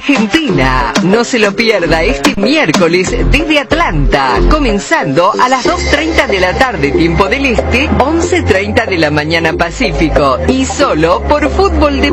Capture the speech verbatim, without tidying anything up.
Argentina. No se lo pierda este miércoles desde Atlanta, comenzando a las dos treinta de la tarde tiempo del Este, once treinta de la mañana Pacífico, y solo por Fútbol de